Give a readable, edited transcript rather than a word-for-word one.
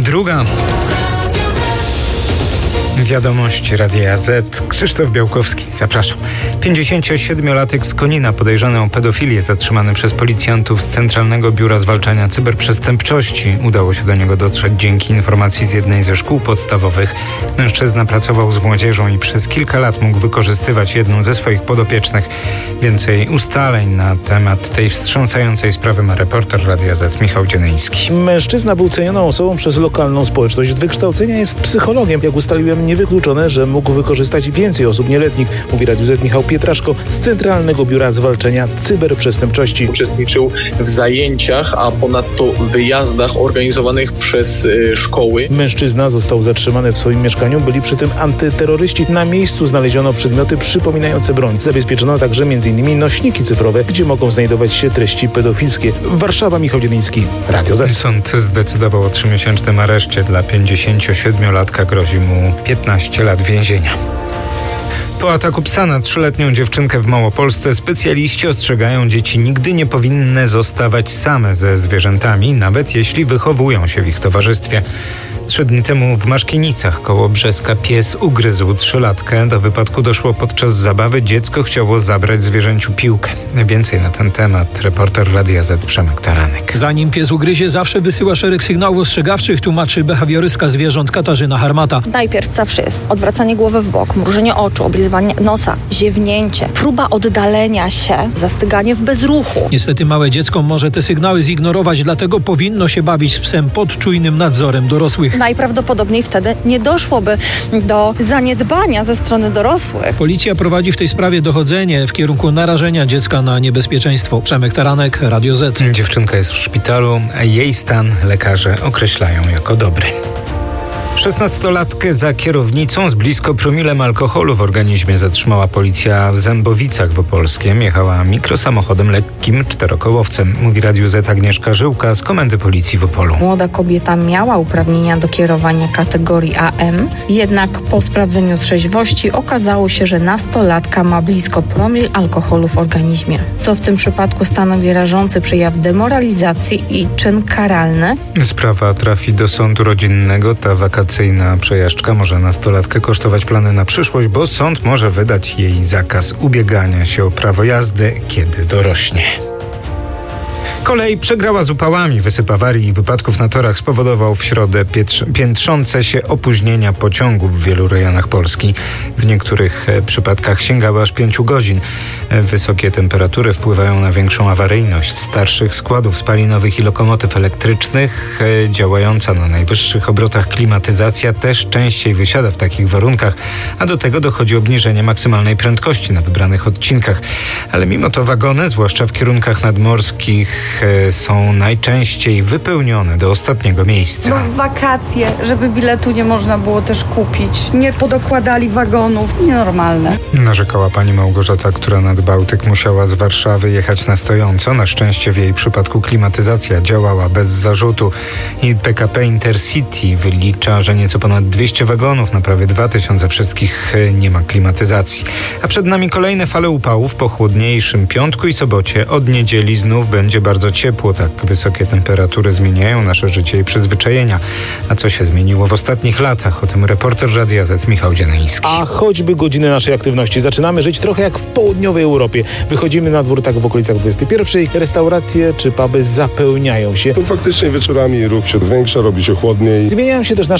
2. Wiadomości Radia Z. Krzysztof Białkowski, zapraszam. 57-latek z Konina podejrzany o pedofilię, zatrzymany przez policjantów z Centralnego Biura Zwalczania Cyberprzestępczości. Udało się do niego dotrzeć dzięki informacji z jednej ze szkół podstawowych. Mężczyzna pracował z młodzieżą i przez kilka lat mógł wykorzystywać jedną ze swoich podopiecznych. Więcej ustaleń na temat tej wstrząsającej sprawy ma reporter Radia Z Michał Dzienyński. Mężczyzna był cenioną osobą przez lokalną społeczność. Z wykształcenia jest psychologiem. Jak ustaliłem, niewykluczone, że mógł wykorzystać więcej osób nieletnich, mówi Radiu Z Michał Pietraszko z Centralnego Biura Zwalczania Cyberprzestępczości. Uczestniczył w zajęciach, a ponadto wyjazdach organizowanych przez szkoły. Mężczyzna został zatrzymany w swoim mieszkaniu. Byli przy tym antyterroryści. Na miejscu znaleziono przedmioty przypominające broń. Zabezpieczono także m.in. nośniki cyfrowe, gdzie mogą znajdować się treści pedofilskie. Warszawa, Michał Dzienyński, Radio Z. Sąd zdecydował o 3-miesięcznym areszcie. Dla 57-latka grozi mu 15 lat więzienia. Po ataku psa na 3-letnią dziewczynkę w Małopolsce specjaliści ostrzegają, dzieci nigdy nie powinny zostawać same ze zwierzętami, nawet jeśli wychowują się w ich towarzystwie. 3 dni temu w Maszkienicach koło Brzeska pies ugryzł 3-latkę. Do wypadku doszło podczas zabawy. Dziecko chciało zabrać zwierzęciu piłkę. Więcej na ten temat reporter Radia Z Przemek Taranek. Zanim pies ugryzie, zawsze wysyła szereg sygnałów ostrzegawczych, tłumaczy behawiorystka zwierząt Katarzyna Harmata. Najpierw zawsze jest odwracanie głowy w bok, mrużenie oczu, oblizywanie nosa, ziewnięcie, próba oddalenia się, zastyganie w bezruchu. Niestety małe dziecko może te sygnały zignorować, dlatego powinno się bawić z psem pod czujnym nadzorem dorosłych. Najprawdopodobniej wtedy nie doszłoby do zaniedbania ze strony dorosłych. Policja prowadzi w tej sprawie dochodzenie w kierunku narażenia dziecka na niebezpieczeństwo. Przemek Taranek, Radio Z. Dziewczynka jest w szpitalu, a jej stan lekarze określają jako dobry. 16-latkę za kierownicą z blisko promilem alkoholu w organizmie zatrzymała policja w Zębowicach w Opolskiem. Jechała mikrosamochodem lekkim 4-kołowcem, mówi Radiu Z Agnieszka Żyłka z Komendy Policji w Opolu. Młoda kobieta miała uprawnienia do kierowania kategorii AM, jednak po sprawdzeniu trzeźwości okazało się, że nastolatka ma blisko promil alkoholu w organizmie, co w tym przypadku stanowi rażący przejaw demoralizacji i czyn karalny. Sprawa trafi do sądu rodzinnego. Ta wakacyjna przejażdżka może nastolatkę kosztować plany na przyszłość, bo sąd może wydać jej zakaz ubiegania się o prawo jazdy, kiedy dorośnie. Kolej przegrała z upałami. Wysyp awarii i wypadków na torach spowodował w środę piętrzące się opóźnienia pociągów w wielu rejonach Polski. W niektórych przypadkach sięgały aż 5 godzin. Wysokie temperatury wpływają na większą awaryjność starszych składów spalinowych i lokomotyw elektrycznych. Działająca na najwyższych obrotach klimatyzacja też częściej wysiada w takich warunkach, a do tego dochodzi obniżenie maksymalnej prędkości na wybranych odcinkach. Ale mimo to wagony, zwłaszcza w kierunkach nadmorskich, są najczęściej wypełnione do ostatniego miejsca. Bo w wakacje, żeby biletu nie można było też kupić. Nie podokładali wagonów. Nienormalne. Narzekała pani Małgorzata, która nad Bałtyk musiała z Warszawy jechać na stojąco. Na szczęście w jej przypadku klimatyzacja działała bez zarzutu. I PKP Intercity wylicza, że nieco ponad 200 wagonów na prawie 2000 wszystkich nie ma klimatyzacji. A przed nami kolejne fale upałów po chłodniejszym piątku i sobocie. Od niedzieli znów będzie bardzo ciepło. Tak wysokie temperatury zmieniają nasze życie i przyzwyczajenia. A co się zmieniło w ostatnich latach? O tym reporter Radia Z Michał Dzienyński. A choćby godziny naszej aktywności. Zaczynamy żyć trochę jak w południowej Europie. Wychodzimy na dwór tak w okolicach 21. Restauracje czy puby zapełniają się. To faktycznie wieczorami ruch się zwiększa, robi się chłodniej. Zmieniają się też nasze